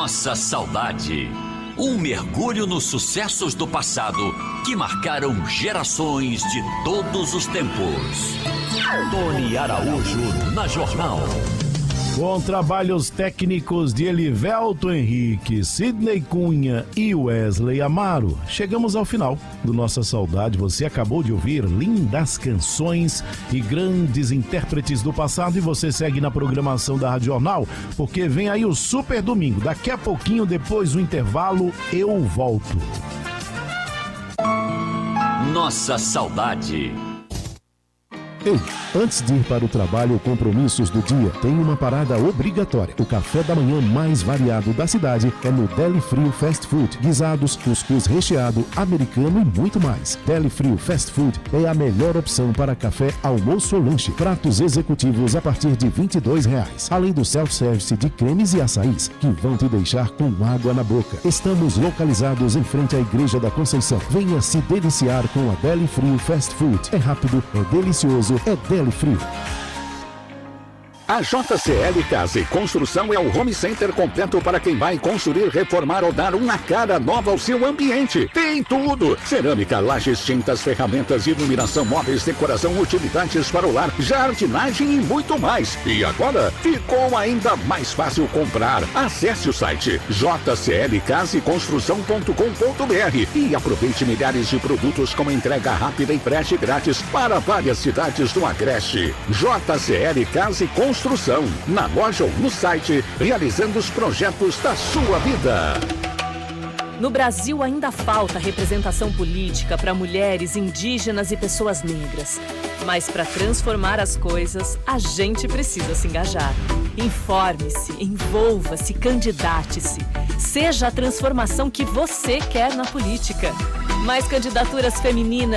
Nossa saudade. Um mergulho nos sucessos do passado que marcaram gerações de todos os tempos. Tony Araújo na Jornal. Com trabalhos técnicos de Elivelto Henrique, Sidney Cunha e Wesley Amaro, chegamos ao final do Nossa Saudade. Você acabou de ouvir lindas canções e grandes intérpretes do passado, e você segue na programação da Rádio Jornal, porque vem aí o Super Domingo. Daqui a pouquinho, depois do intervalo, eu volto. Nossa Saudade. Ei, antes de ir para o trabalho ou compromissos do dia, tem uma parada obrigatória. O café da manhã mais variado da cidade é no Deli Frio Fast Food. Guisados, cuscuz recheado, americano e muito mais. Deli Frio Fast Food é a melhor opção para café, almoço ou lanche. Pratos executivos a partir de R$22. Além do self-service de cremes e açaís, que vão te deixar com água na boca. Estamos localizados em frente à Igreja da Conceição. Venha se deliciar com a Deli Frio Fast Food. É rápido, é delicioso, é Deli Frio. A JCL Casa e Construção é o home center completo para quem vai construir, reformar ou dar uma cara nova ao seu ambiente. Tem tudo! Cerâmica, lajes, tintas, ferramentas, iluminação, móveis, decoração, utilidades para o lar, jardinagem e muito mais. E agora ficou ainda mais fácil comprar. Acesse o site jclcasaeconstrução.com.br e aproveite milhares de produtos com entrega rápida e frete grátis para várias cidades do Agreste. JCL Casa e Construção, na loja ou no site, realizando os projetos da sua vida. No Brasil ainda falta representação política para mulheres, indígenas e pessoas negras. Mas para transformar as coisas, a gente precisa se engajar. Informe-se, envolva-se, candidate-se. Seja a transformação que você quer na política. Mais candidaturas femininas